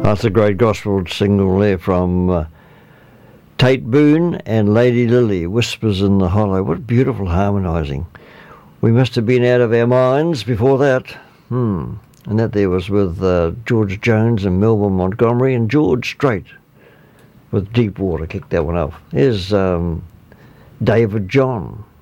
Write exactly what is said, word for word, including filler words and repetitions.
That's a great gospel single there from uh, Tate Boone and Lady Lily, Whispers in the Hollow. What beautiful harmonising. We must have been out of our minds before that. Hmm. And that there was with uh, George Jones and Melvin Montgomery and George Strait with Deep Water. Kicked that one off. Here's um, David John.